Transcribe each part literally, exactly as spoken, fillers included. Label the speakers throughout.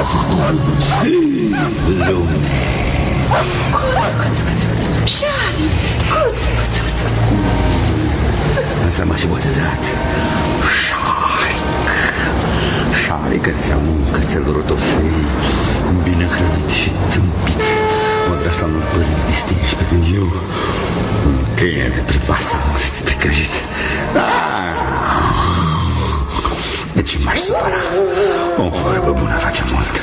Speaker 1: lume.
Speaker 2: Șari, cuț.
Speaker 1: Însă m-a și botezat Șaric. Șaric înseamnă un cățel rotofei, bine hrănit și tâmpit. Mă vrea să am un părinți distinși, pe când eu un câine de pripasant, de pricăjit. Deci m-aș supăra. O vorbă bună face mult.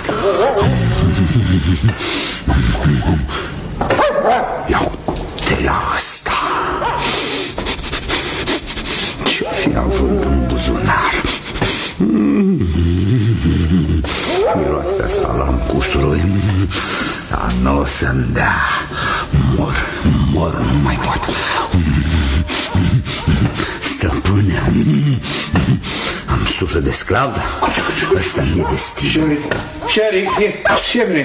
Speaker 1: Iau-te la asta. Ce-o fi având în buzunar? Miroasea salam cu usturoi. Dar n-o să-mi dea. Mor, mor, nu mai pot. Stăpâne, am suflet de sclav. Ăsta mi-e destin.
Speaker 3: Șeric, Șeric, ce vrei?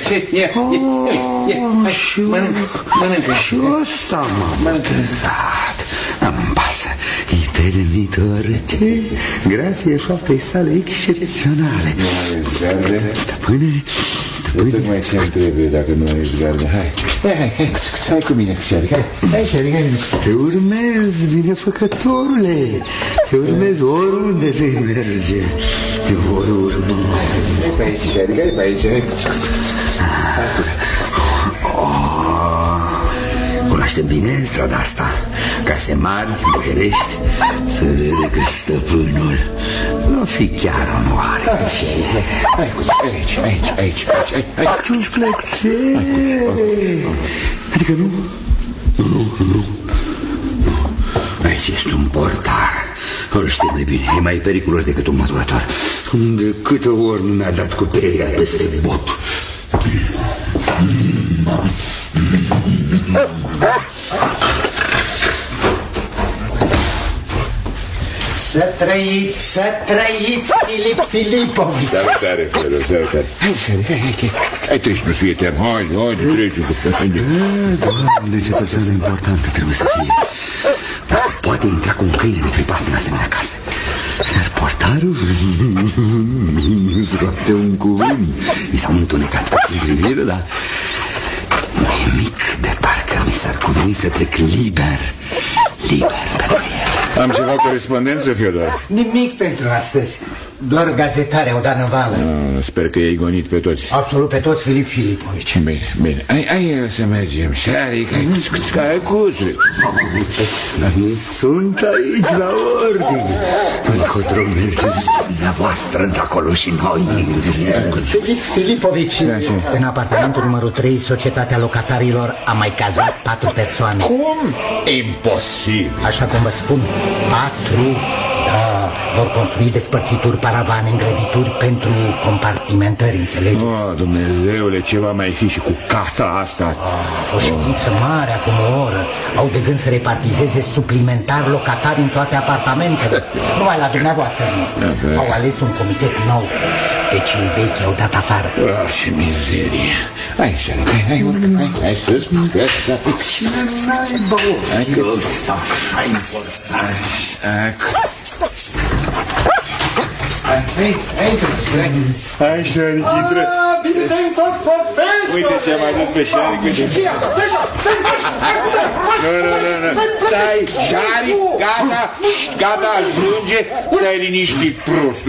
Speaker 3: Mănâncă.
Speaker 1: Și ăsta m-am botezat. Nu-mi pasă. Îi permit orice, grație faptei sale excepționale. Stăpâne, stăpâne.
Speaker 3: Nu mai ce-mi trebuie dacă nu ai zgardă. Hai, hai, hai, hai, hai cu mine, Șeric. Hai, hai, Șeric, hai mine.
Speaker 1: Te urmez, binefăcătorule. Te urmez oriunde vei merge. Te voi urma.
Speaker 3: Hai pe aici, Șeric, hai pe aici.
Speaker 1: Cunoaștem bine strada asta. Case mari, boierești. Să vede că stăpânul nu fi chiar onoare.
Speaker 3: Hai, aici, aici, aici, aici.
Speaker 1: Atunci clăcțe. Adică nu? Nu, nu, nu. Aici ești un portar. Îl știu de bine, e mai periculos decât un măturător. De câte ori nu mi-a dat cu peria peste bot.
Speaker 4: Să trăiți, să trăiți, Filip Filipovici.
Speaker 3: Salutare, felul, salutare. Hai, Șeric, hai, hai, hai, treci, nu-ți fie teamă. Hai, hai, treci.
Speaker 1: Doamne, ce persoană importantă trebuie să fie. Dacă poate intra cu un câine de pripas în asemenea casă. Dar portarul nu scoate un cuvânt. Mi s-a întunecat puțin privire, dar nimic de parcă mi s-ar cuveni să trec liber. Liber pe lângă el.
Speaker 3: Am ceva corespondență, Fiodor?
Speaker 4: Nimic pentru astăzi. Doar gazetare au dat năvală.
Speaker 3: Ah, sper că i-ai gonit pe toți.
Speaker 4: Absolut pe toți, Filip Filipovici.
Speaker 3: Bine, bine. Hai, hai să mergem. Șaric, hai, hai, cuțuri.
Speaker 1: Sunt aici la ordine. Încotro mergeți dumneavoastră într-acolo și noi.
Speaker 4: Filip Filipovici, în apartamentul numărul trei, societatea locatarilor a mai cazat patru persoane.
Speaker 3: Cum? Imposibil.
Speaker 4: Așa cum vă spun, patru. Da, vor construi despărțituri, paravane, îngrădituri pentru compartimentări, înțelegeți?
Speaker 3: Oh, Dumnezeule, ce va mai fi și cu casa asta?
Speaker 4: Oh, o ședință mare, acum o oră. Au de gând să repartizeze suplimentar locatari în toate apartamentele. Numai la dumneavoastră nu. Au ales un comitet nou. Pe cei vechi au dat afară.
Speaker 3: Oh, ce mizerie. Hai, Șeric, hai, hai, urcă, hai, hai sus.
Speaker 1: Ce naiba o fi ăsta așa important?
Speaker 3: Hai, hai, hai, hai, Șeric, intră.
Speaker 4: Bine te-ai întors, profesor!
Speaker 3: Uite ce-am adus pe Șeric, uite. Nu, nu, nu, nu, stai, Șeric, gata, gata, ajunge, stai liniștit, prostul.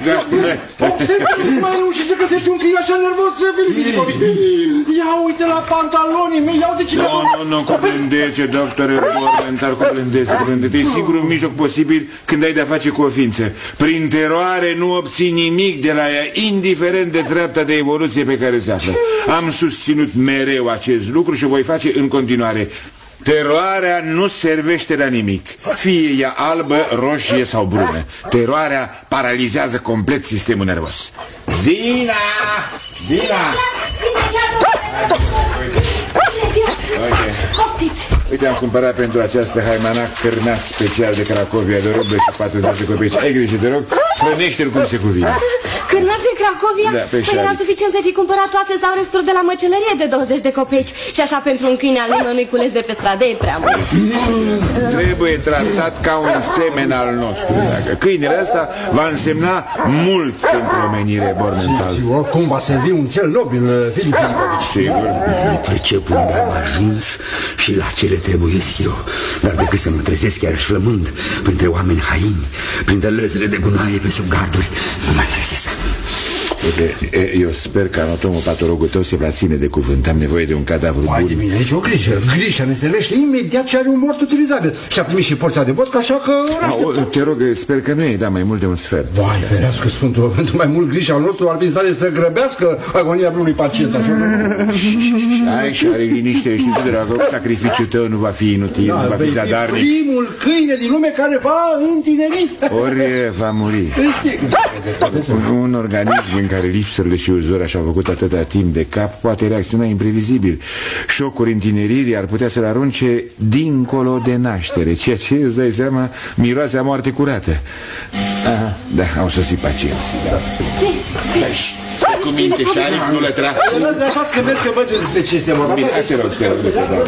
Speaker 4: Nu mai reușit să găsești un client așa nervos, Filip Filipovici. Ia uite la pantalonii mei, ia uite ce...
Speaker 3: Nu, nu, nu, cu blândețe, doctore Bormentar, cu blândețe, blândețe. E singurul mijloc posibil când ai de-a face cu o ființă. Prin teroare nu obții nimic de la ea, indiferent de treapta de evoluție pe care se află. Am susținut mereu acest lucru și o voi face în continuare. Teroarea nu servește la nimic, fie ea albă, roșie sau brună. Teroarea paralizează complet sistemul nervos. Zina! Zina!
Speaker 2: Poftiți!
Speaker 3: Uite, am cumpărat pentru această haimanac cârnaț special de Cracovia de robe și patruzeci de copeci. Ai grijă, te rog, hrănește-l cum se cuvine.
Speaker 2: Cârnaț de Cracovia?
Speaker 3: Da, pe
Speaker 2: păi era suficient să fi cumpărat toate sau resturi de la măcelărie de douăzeci de copeci. Și așa pentru un câine al nimănui cules de pe stradă e prea mult.
Speaker 3: Trebuie tratat ca un semen al nostru. Dacă câinele ăsta va însemna mult pentru omenire, Bormental.
Speaker 5: Și oricum va servi un cel nobil, Filip Filipovici.
Speaker 3: Sigur.
Speaker 1: Nu pricep unde am ajuns și la ce le trebuiesc eu. Dar decât să mă trezesc chiar și flămând printre oameni haini, printre lăzile de gunoaie pe sub garduri, nu mai rezist.
Speaker 3: Uite, eu sper că anatomul patologul tău se va ține de cuvânt. Am nevoie de un cadavru bun.
Speaker 5: Hai de mine, aici o grijă. Grisha ne servește imediat ce are un mort utilizabil. Și a primit și porția de vodka, așa că...
Speaker 3: No, te rog, sper că nu e, da, mai mult de un sfert.
Speaker 5: Vai, ferească Sfântul, pentru mai mult Grisha al nostru ar fi stare să grăbească agonia vreunui pacient, așa.
Speaker 3: Ai și are liniște, știi tu, dragă, sacrificiul tău nu va fi inutil,
Speaker 5: Da,
Speaker 3: nu va fi
Speaker 5: vei fi
Speaker 3: zadarnic.
Speaker 5: primul câine din lume care va întineri.
Speaker 3: Ori va muri. Un, un organism în care lipsurile și uzoarea și-au făcut atâta timp de cap poate reacționa imprevizibil. Șocuri întineririi ar putea să-l arunce dincolo de naștere, ceea ce, îți dai seama, miroase a moarte curată. Aha, da, au sosit pacienții, da. Stai cu minte, șarif, nu lătra.
Speaker 5: Lăsați că merg că văd eu despre ce este vorba.
Speaker 3: Bine, te rog, te rog, te rog,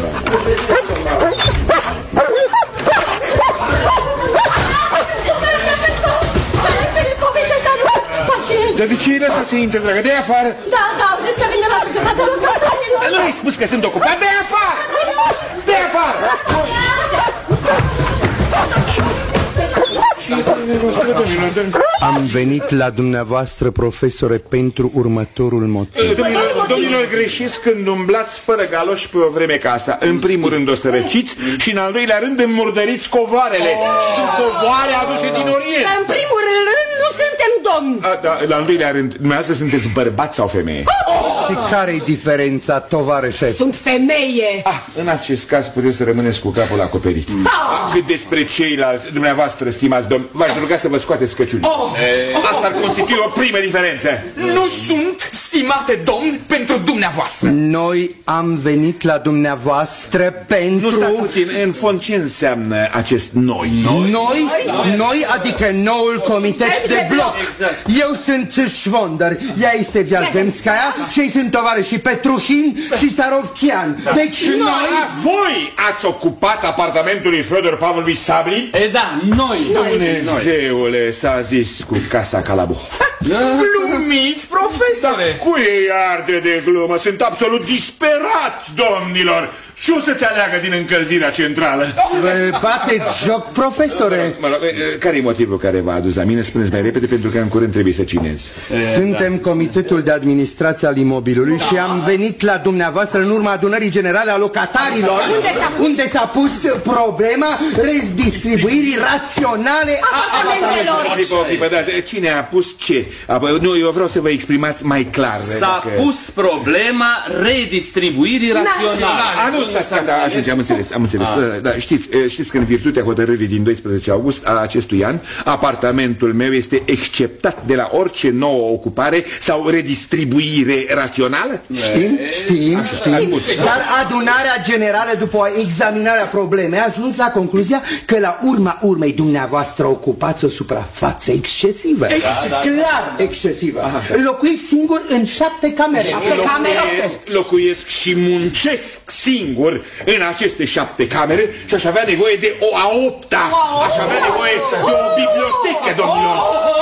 Speaker 3: Dar de ce îi lăsa să intre, dragă? De afară!
Speaker 2: Da, da, vezi că vine la societatea lucrătorilor.
Speaker 3: Nu ai spus că sunt ocupat? De afară! De afară!
Speaker 6: Am venit la dumneavoastră, profesore, pentru următorul motiv.
Speaker 3: Domnilor, domnilor, greșiți când umblați fără galoși pe o vreme ca asta. În primul rând o să răciți și în al doilea rând îmurdăriți covoarele. Sunt covoare aduse din Orient.
Speaker 2: În primul rând, nu suntem domni.
Speaker 3: A, da, la al doilea rând, dumneavoastră sunteți bărbat sau femeie?
Speaker 6: Și care-i diferența, tovarășe?
Speaker 2: Sunt femeie.
Speaker 3: Ah, în acest caz puteți să rămâneți cu capul acoperit. Ah, cât despre ceilalți, dumneavoastră, stimați domni, v-aș ruga să vă scoateți căciuni.
Speaker 7: Oh,
Speaker 3: e, asta ar constitui o primă diferență.
Speaker 7: Nu sunt, stimate domn, pentru dumneavoastră.
Speaker 6: Noi am venit la dumneavoastră pentru...
Speaker 3: Nu stați puțin, în fond ce înseamnă acest noi?
Speaker 6: Noi? Noi, noi adică noul comitet de bloc. Eu sunt Șvondăr, ea este Viazemskaya și ei sunt tovarășii Petruhin și Sarovchian. Deci noi...
Speaker 3: Voi ați ocupat apartamentul lui Fedor Pavlovich Sabri?
Speaker 7: E, da, noi.
Speaker 3: Dumnezeule, s-a zis cu casa Calabuh.
Speaker 7: Glumiți, profesore.
Speaker 3: Cui e arde de glumă? Sunt absolut disperat, domnilor. Și o să se aleagă din încălzirea centrală.
Speaker 6: Vă bateți joc, profesore?
Speaker 3: Mă rog, care e motivul care v-a adus la mine? Spuneți mai repede, pentru că în curând trebuie să cinez.
Speaker 6: Suntem comitetul de administrație al imobilului și am venit la dumneavoastră în urma adunării generale a locatarilor, unde s-a pus problema redistribuirii raționale a
Speaker 2: apartamentelor.
Speaker 3: O clipă, o clipă, da, cine a pus ce? Nu, eu vreau să vă exprimați mai clar.
Speaker 7: S-a pus problema redistribuirii raționale.
Speaker 3: Da, da, așa, am înțeles, am înțeles. Da, da, știți, știți că în virtutea hotărârii din doisprezece august a acestui an, apartamentul meu este exceptat de la orice nouă ocupare sau redistribuire rațională?
Speaker 6: Știm, știm, știm. Dar adunarea generală, după o examinare a problemei, a ajuns la concluzia că la urma urmei dumneavoastră ocupați o suprafață excesivă. Clar excesivă. Locuiți singur în șapte camere.
Speaker 3: Locuiesc, locuiesc și muncesc singur în aceste șapte camere și aș avea nevoie de o a opta. Aș avea nevoie de o bibliotecă, domnilor.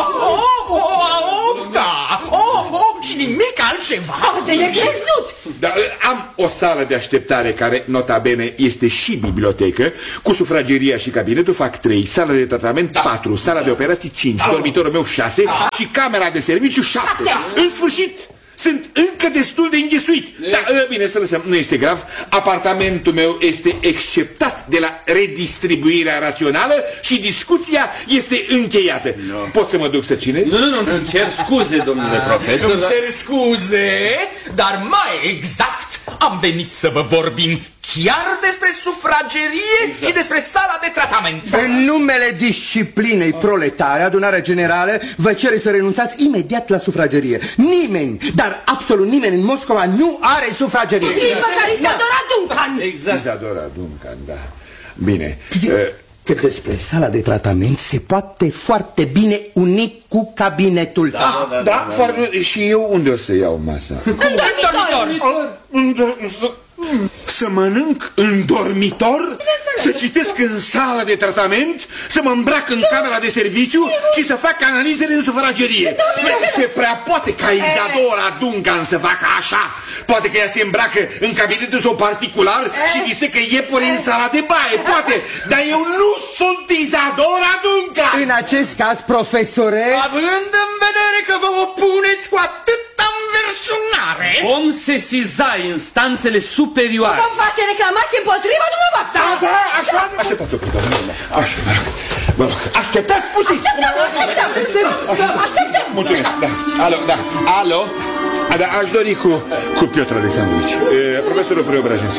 Speaker 7: O a opta! Și nimic altceva.
Speaker 2: De necrezut.
Speaker 3: Da, am o sală de așteptare care, nota bene, este și bibliotecă. Cu sufrageria și cabinetul fac trei, sala de tratament patru, sala de operații cinci, dormitorul meu șase și camera de serviciu șapte. În sfârșit, sunt încă destul de înghesuit. Dar, bine, să lăsăm, nu este grav. Apartamentul meu este exceptat de la redistribuirea rațională și discuția este încheiată. No. Pot să mă duc să cinez?
Speaker 7: Nu, nu, nu, îmi cer scuze, domnule profesor. Îmi cer scuze, dar mai exact, Am venit să vă vorbim chiar despre sufragerie exact. Și despre sala de tratament.
Speaker 6: În numele disciplinei proletare, adunarea generală vă cere să renunțați imediat la sufragerie. Nimeni, dar absolut nimeni în Moscova nu are sufragerie.
Speaker 2: Nici măcar Isadora Duncan.
Speaker 3: Exact. Isadora Duncan, da. Bine.
Speaker 6: Că despre sala de tratament se poate foarte bine uni cu cabinetul.
Speaker 3: Da, da, da, da, da, da. Și eu unde o să iau masa?
Speaker 2: În dormitor.
Speaker 3: În dormitor. Să mănânc în dormitor? Să citesc în sala de tratament? Să mă îmbrac în camera de serviciu și să fac analizele în sufragerie? Se prea poate ca Isadora Duncan să facă așa. Poate că ea se îmbracă în cabinetul său particular și disecă iepuri în sala de baie. Poate, dar eu nu sunt Isadora Duncan.
Speaker 6: În acest caz, profesore,
Speaker 7: având în vedere că vă opuneți cu atâta înverșunare,
Speaker 8: vom sesiza instanțele superioare.
Speaker 2: Vom face reclamații împotriva dumneavoastră.
Speaker 3: Da, da, așa. Așteptați o clipă, așa, vă rog. Vă rog, așteptați puțin.
Speaker 2: Așteptăm, așteptăm. Așteptăm.
Speaker 3: Mulțumesc, da. Alo, da, alo. A, da, aș dori cu, cu Piotr Alexandrovici, e, profesorul Preobrajenski.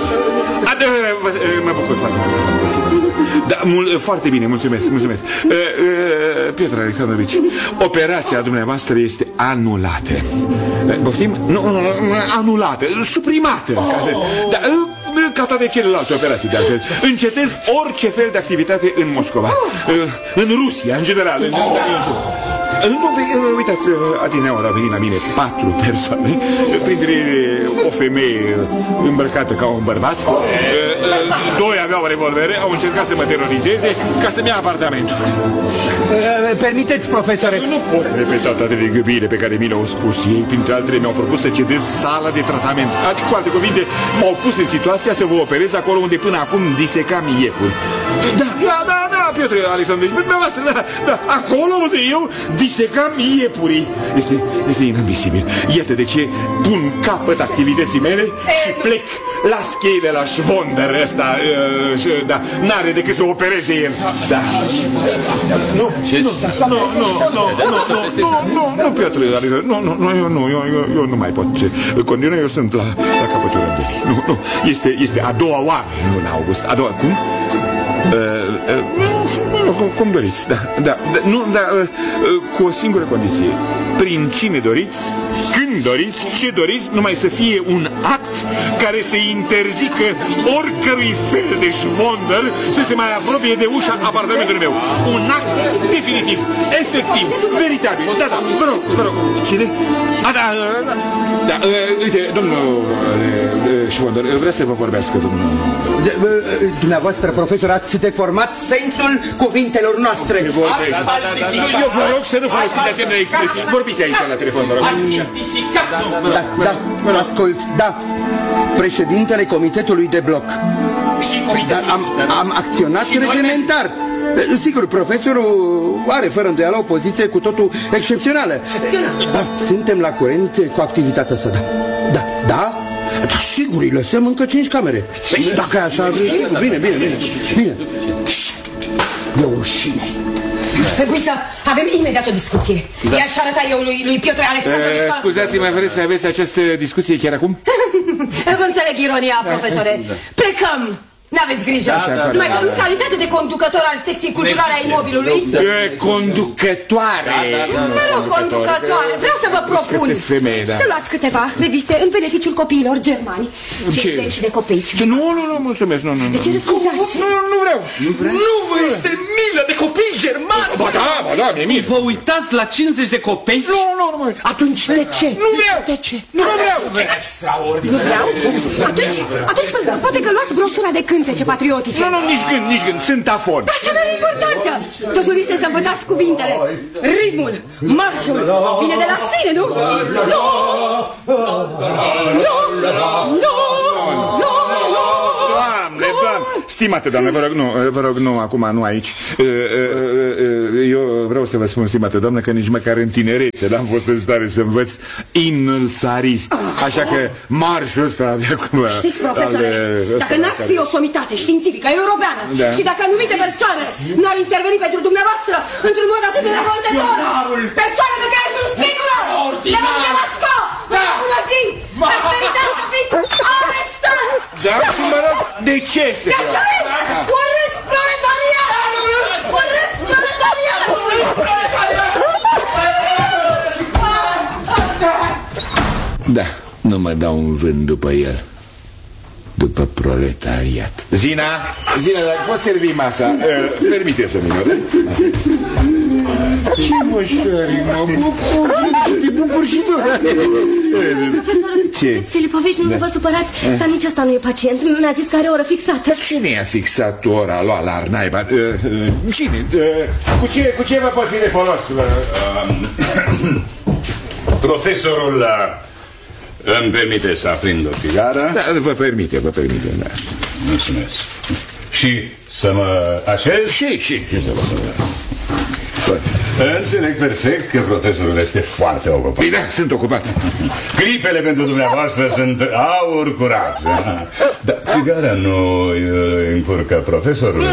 Speaker 3: Mă bucur foarte mult. Da, mul, foarte bine, mulțumesc, mulțumesc. E, e, Piotr Alexandrovici, operația dumneavoastră este anulată. Poftim? Nu, nu, anulată, suprimată. Oh. Da, ca toate celelalte operații, de altfel. Încetez orice fel de activitate în Moscova. Oh. În Rusia, în general. În, oh. Nu, uitați, adineauri au venit la mine patru persoane, printre o femeie îmbrăcată ca un bărbat. Doi aveau revolvere, au încercat să mă terorizeze ca să-mi ia apartamentul.
Speaker 6: Permiteți, profesore.
Speaker 3: Nu pot repeta toate legăbile pe care mi le-au spus ei. Printre altele mi-au propus să cedez sala de tratament. Adică, cu alte cuvinte, m-au pus în situația să vă operez acolo unde până acum disecam iepuri. Da, da, da, da, Piotr Alexandrovici, dumneavoastră, da, da, acolo unde eu disecam iepurii. Este, este inadmisibil. Iată de ce pun capăt activității mele și plec. Las cheile la Șvonder ăsta, uh, da, n-are decât să opereze el. Da. Nu, nu, nu, nu, nu, nu, nu, nu, Piotr, nu, nu, nu, eu nu, eu, eu nu mai pot. Continuă, eu sunt la, la capătul răbdării. Nu, nu, este, este a doua oară în luna august. A doua, cum? Uh, uh, cum, cum doriți, da, da, da, nu, da, uh, uh, cu o singură condiție. Prin cine doriți, când doriți, ce doriți, numai să fie un act care să interzică oricărui fel de șvonder să se mai apropie de ușa apartamentului meu. Un act definitiv, efectiv, veritabil. Da, da, vă rog, vă rog. Cine? A, da, da, da, uh, uite, domnul uh, șvonder, vrea să vă vorbească, domnul.
Speaker 6: De, uh, dumneavoastră, profesor, ați deformat sensul cuvintelor noastre.
Speaker 3: Eu vă rog să nu folosiți asemenea expresii. Vorbiți aici la telefon, vă rog.
Speaker 6: Da, da, ascult, da. Președintele Comitetului de Bloc. Da, am, am acționat reglementar. Sigur, profesorul are fără îndoială o poziție cu totul excepțională. Da, suntem la curent cu activitatea sa, da. Da, da. Da, sigur, îi lăsăm încă cinci camere. Dacă e așa, bine, bine, bine, bine. E o rușine.
Speaker 2: Trebuie să avem imediat o discuție. Da. I-aș arăta eu lui, lui Piotr Alexandrovici.
Speaker 3: uh, Scuzați-mă, vreți să aveți această discuție chiar acum?
Speaker 2: Vă înțeleg ironia, profesore. Plecăm! N-aveți grijă. Da, da, numai că în calitate de conducător al secției culturale a imobilului...
Speaker 3: Conducătoare!
Speaker 2: Mă rog, conducătoare. Vreau să vă propun să luați câteva reviste în beneficiul copiilor germani. cincizeci de copeici.
Speaker 3: Nu, nu, nu, mulțumesc, nu, nu.
Speaker 2: De ce refuzați?
Speaker 3: Nu, nu vreau.
Speaker 7: Nu vă este milă de copii germani?
Speaker 3: Ba da, ba da, mi-e milă.
Speaker 8: Vă uitați la cincizeci de copeici?
Speaker 3: Nu, nu, nu.
Speaker 6: Atunci de ce?
Speaker 3: Nu vreau.
Speaker 6: De ce?
Speaker 3: Nu vreau.
Speaker 2: Nu vreau? Atunci, atunci poate că luați broșura de cântece patriotice.
Speaker 3: Nu, nu, nici gând, nici gând, sunt afon.
Speaker 2: Dar asta nu are importanță. Totul este să învățați cuvintele. Ritmul, marșul, vine de la sine, nu? Nu! Nu! Nu! Nu!
Speaker 3: Doamne, doamne, stimate doamne, vă rog, nu, vă rog, nu, acum, nu aici. Eu vreau să vă spun, stimate doamne, că nici măcar în tinerețe n-am fost în stare să învăț imnul țarist. Așa că marșul ăsta de acum...
Speaker 2: Știți, profesore, dacă n-ați fi o somitate științifică, europeană, da. Și dacă anumite persoane n-ar interveni pentru dumneavoastră într-un mod atât de revoltător, persoane pe care sunt sigură, le vom demasca, bună zi, să meritați să fiți ales!
Speaker 3: De ce se...
Speaker 2: De ce? Urâți proletariat! Urâți proletariat! Urâți proletariat!
Speaker 3: Da, nu mă dau un vânt după el. După proletariat. Zina, Zina, poți servi masa? Uh, Permite-mi, minor. Ce moșori, mă bucur, te bucur și tu.
Speaker 9: Profesor
Speaker 3: Ce?
Speaker 9: Filipovici, nu
Speaker 3: Da.
Speaker 9: vă supărați, dar nici ăsta nu e pacient. Mi-a zis că are oră fixată.
Speaker 3: Dar cine i-a fixat ora lua la arnaiba? Uh, uh, cine? Uh, cu, ce, cu ce vă pot fi de folos? Uh,
Speaker 10: Profesorul uh, îmi permite să aprind o țigară?
Speaker 3: Da, vă permite, vă permite, da.
Speaker 10: Mulțumesc. Și să mă așez?
Speaker 3: Și, și, și să vă
Speaker 10: Înțeleg perfect că profesorul este foarte ocupat.
Speaker 3: Păi da, sunt ocupat.
Speaker 10: Clipele pentru dumneavoastră sunt aur curat. Dar țigara nu încurcă profesorul.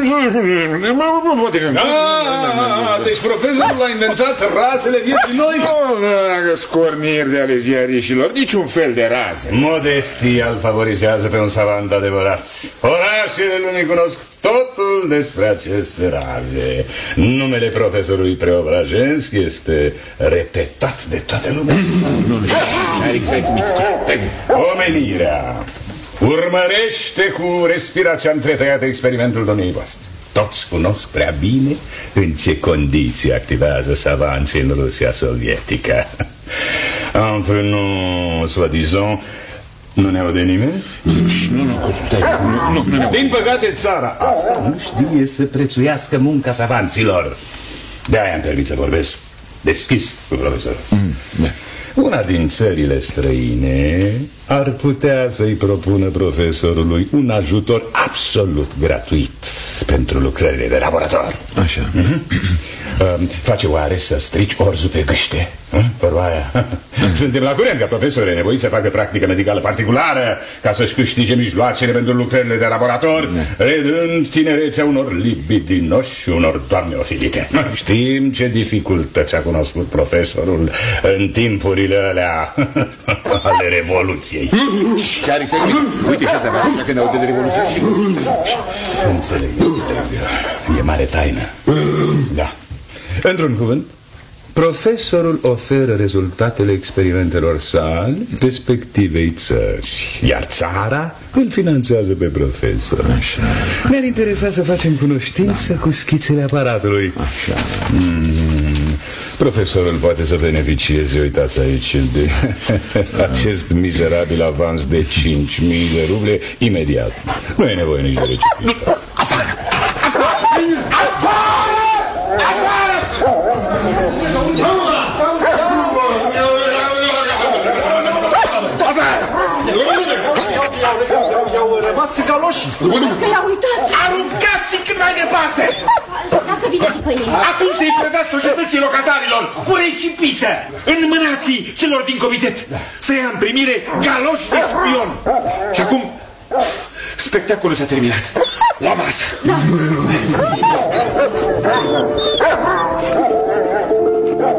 Speaker 10: Ah, deci profesorul a inventat razele vieții noi?
Speaker 3: Nu, scorniri de ale ziarișilor, niciun fel de raze.
Speaker 10: Modestia îl favorizează pe un savant adevărat. Orașele lumii cunosc totul despre aceste raze. Numele profesorului Preobrajenschi este repetat de toată lumea. Omenirea urmărește cu respirația întretăiată experimentul domniei voastre. Toți cunosc prea bine în ce condiții activează savanții în Rusia sovietică. Entre nous, soi-disant, nu ne aude nimeni?
Speaker 3: Nu, nu, stai, nu, nu, nu.
Speaker 10: Din păcate, țara asta nu știe să prețuiască munca savanților. De-aia îmi permit să vorbesc deschis cu profesorul. Mm, da. Una din țările străine ar putea să-i propună profesorului un ajutor absolut gratuit pentru lucrările de laborator.
Speaker 3: Așa.
Speaker 10: Mm-hmm. Uh, face oare să strici orzul pe gâște? Vorba aia. Suntem la curent că profesorul e nevoit să facă practică medicală particulară ca să-și câștige mijloacele pentru lucrările de laborator, redând tinerețea unor libidinoși și unor doamne ofilite. Știm ce dificultăți a cunoscut profesorul în timpurile alea ale Revoluției.
Speaker 3: Care uite și asta va când aude de Revoluție.
Speaker 10: Înțeleg, înțeleg. E mare taină. Da. Într-un cuvânt, profesorul oferă rezultatele experimentelor sale perspectivei țări, iar țara îl finanțează pe profesor. Așa. Ne-ar interesa să facem cunoștință cu schițele aparatului. Așa. Mm, profesorul poate să beneficieze, uitați aici, de acest mizerabil avans de cinci mii de ruble imediat. Nu e nevoie nici de recipită.
Speaker 3: Afară! Afară! Afară!
Speaker 5: I-au rămas galoșii.
Speaker 2: Că i-a uitat.
Speaker 3: Aruncați-i cât mai departe!
Speaker 9: Dacă vine după ei.
Speaker 3: Acum să-i predați societății locatarilor cu recipisă. Înmânați-i celor din comitet să ia în primire galoși de spion. Și acum spectacolul s-a terminat. La masă!
Speaker 2: Da.